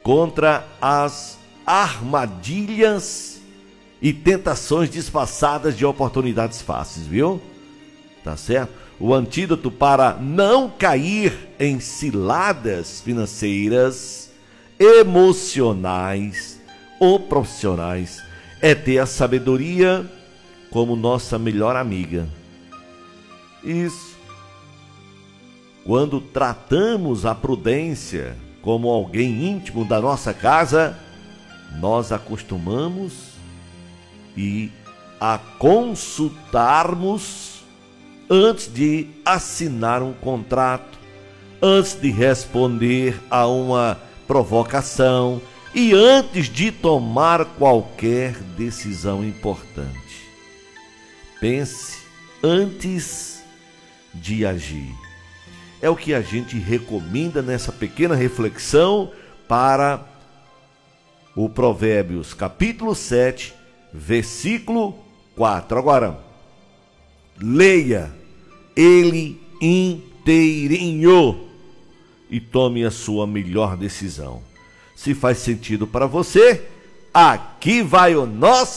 contra as armadilhas e tentações disfarçadas de oportunidades fáceis, viu? Tá certo? O antídoto para não cair em ciladas financeiras, emocionais ou profissionais é ter a sabedoria como nossa melhor amiga. Isso. Quando tratamos a prudência como alguém íntimo da nossa casa, nós acostumamos a consultarmos antes de assinar um contrato, antes de responder a uma provocação e antes de tomar qualquer decisão importante. Pense antes de agir. É o que a gente recomenda nessa pequena reflexão para o Provérbios capítulo 7, versículo 4. Agora, leia ele inteirinho e tome a sua melhor decisão. Se faz sentido para você, aqui vai o nosso